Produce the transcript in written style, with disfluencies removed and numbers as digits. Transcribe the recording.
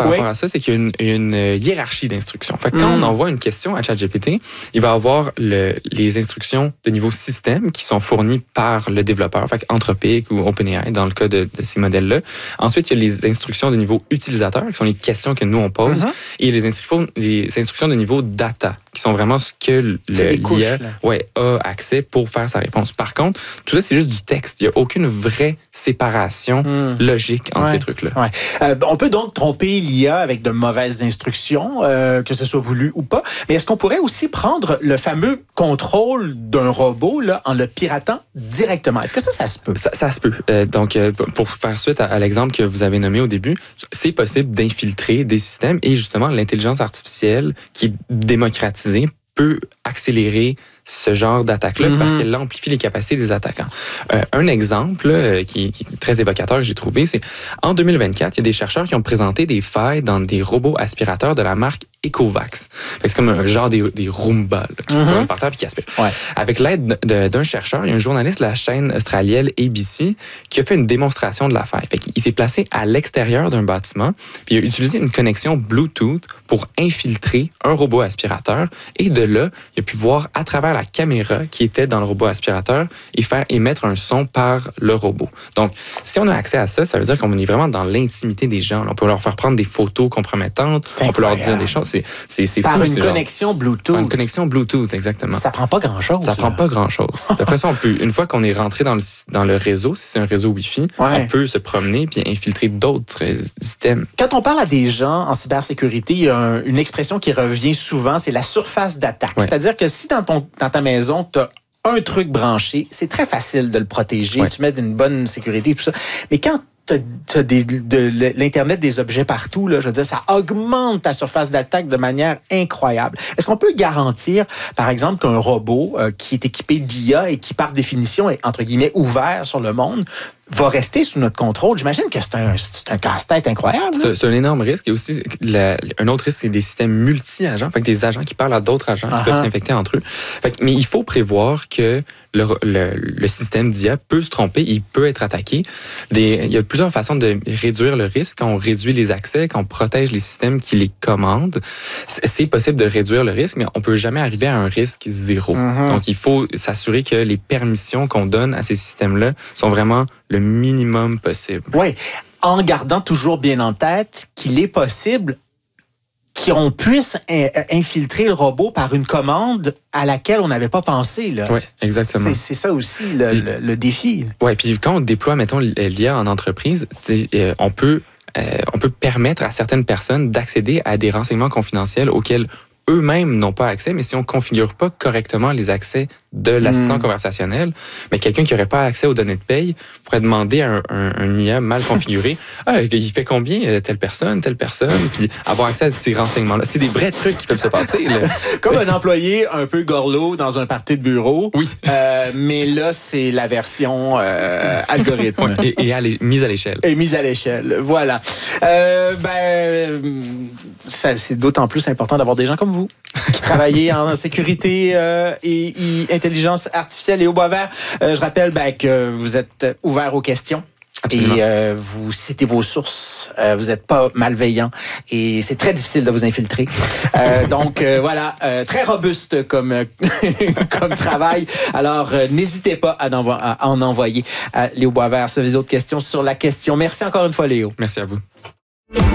par rapport à ça, c'est qu'il y a une hiérarchie d'instructions. Fait que quand on envoie une question à ChatGPT, il va avoir les instructions de niveau système qui sont fournies par le développeur, fait Anthropic ou OpenAI dans le cas de ces modèles-là. Ensuite, il y a les instructions de niveau utilisateur, qui sont les questions que nous, on pose, et les instructions de niveau data, qui sont vraiment ce que l'IA a accès pour faire sa réponse. Par contre, tout ça, c'est juste du texte. Il n'y a aucune vraie séparation logique entre ces trucs-là. On peut donc tromper l'IA avec de mauvaises instructions, que ce soit voulu ou pas, mais est-ce qu'on pourrait aussi prendre le fameux contrôle d'un robot là, en le piratant directement? Est-ce que ça se peut? Ça se peut. Donc, pour faire suite à l'exemple que vous avez nommé au début, c'est possible d'infiltrer des systèmes et justement, l'intelligence artificielle qui est démocratisée peut accélérer ce genre d'attaque-là parce qu'elle amplifie les capacités des attaquants. Un exemple qui est très évocateur que j'ai trouvé, c'est en 2024, il y a des chercheurs qui ont présenté des failles dans des robots aspirateurs de la marque Ecovacs. C'est comme un genre des Roomba là, qui se promènent par terre et qui aspirent. Avec l'aide d'un chercheur, il y a un journaliste de la chaîne australienne ABC qui a fait une démonstration de la faille. Il s'est placé à l'extérieur d'un bâtiment puis il a utilisé une connexion Bluetooth pour infiltrer un robot aspirateur et de là, il a pu voir à travers la caméra qui était dans le robot aspirateur et faire émettre un son par le robot. Donc, si on a accès à ça, ça veut dire qu'on est vraiment dans l'intimité des gens. On peut leur faire prendre des photos compromettantes, on peut leur dire des choses. C'est par fou, une connexion Bluetooth. Par une connexion Bluetooth, exactement. Ça prend pas grand-chose. Ça prend pas grand-chose. Après ça, une fois qu'on est rentré dans le réseau, si c'est un réseau Wi-Fi, on peut se promener puis infiltrer d'autres systèmes. Quand on parle à des gens en cybersécurité, il y a une expression qui revient souvent, c'est la surface d'attaque. C'est-à-dire que si dans ta maison, tu as un truc branché, c'est très facile de le protéger, tu mets une bonne sécurité et tout ça. Mais quand t'as l'Internet des objets partout, là, je veux dire, ça augmente ta surface d'attaque de manière incroyable. Est-ce qu'on peut garantir, par exemple, qu'un robot qui est équipé d'IA et qui, par définition, est, entre guillemets, ouvert sur le monde, va rester sous notre contrôle? J'imagine que c'est un casse-tête incroyable. C'est un énorme risque. Et aussi, un autre risque, c'est des systèmes multi-agents, fait que des agents qui parlent à d'autres agents qui peuvent s'infecter entre eux. Mais il faut prévoir que le système d'IA peut se tromper, il peut être attaqué. Il y a plusieurs façons de réduire le risque. Quand on réduit les accès, quand on protège les systèmes qui les commandent, c'est possible de réduire le risque, mais on peut jamais arriver à un risque zéro. Donc, il faut s'assurer que les permissions qu'on donne à ces systèmes-là sont vraiment le minimum possible. Oui, en gardant toujours bien en tête qu'il est possible qu'on puisse infiltrer le robot par une commande à laquelle on n'avait pas pensé. Oui, exactement. C'est ça aussi le défi. Oui, puis quand on déploie, mettons, l'IA en entreprise, on peut permettre à certaines personnes d'accéder à des renseignements confidentiels auxquels eux-mêmes n'ont pas accès, mais si on configure pas correctement les accès de l'assistant conversationnel, mais quelqu'un qui n'aurait pas accès aux données de paye pourrait demander à un IA mal configuré, il fait combien telle personne, puis avoir accès à ces renseignements-là. C'est des vrais trucs qui peuvent se passer. Là. Comme un employé un peu gorlot dans un party de bureau. Oui. Mais là, c'est la version algorithme. Et mise à l'échelle. Et mise à l'échelle, voilà. C'est d'autant plus important d'avoir des gens comme vous qui travaillez en sécurité et intelligence artificielle. Et au Boisvert, je rappelle que vous êtes ouvert aux questions. Absolument. Et vous citez vos sources, vous n'êtes pas malveillant et c'est très difficile de vous infiltrer. Donc voilà, très robuste comme travail. Alors n'hésitez pas à en envoyer à Léo Boisvert si vous avez d'autres questions sur la question. Merci encore une fois, Léo. Merci à vous.